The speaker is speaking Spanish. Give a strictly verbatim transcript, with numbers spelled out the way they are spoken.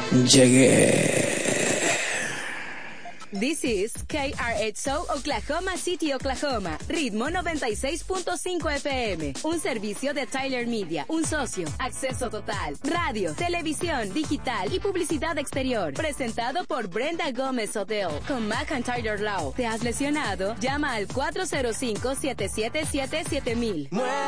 Llegué. This is K R H O Oklahoma City, Oklahoma. Ritmo noventa y seis punto cinco F M. Un servicio de Tyler Media. Un socio. Acceso total. Radio, televisión, digital y publicidad exterior. Presentado por Brenda Gómez Hotel. Con McIntyre Law. ¿Te has lesionado? Llama al cuatro cero cinco, siete siete siete, siete mil.